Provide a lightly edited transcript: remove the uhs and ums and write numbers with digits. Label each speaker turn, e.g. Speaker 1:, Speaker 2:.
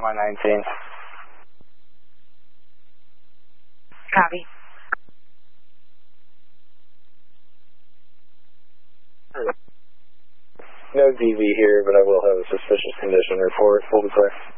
Speaker 1: 119.
Speaker 2: Copy.
Speaker 1: No DV here, but I will have a suspicious condition report. Full declare.